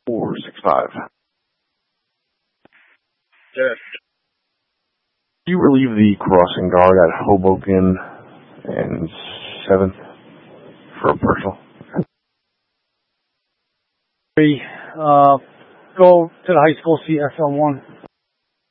465. Yes. Do you relieve the crossing guard at Hoboken and 7th for a personal? Go to the high school, see SL1.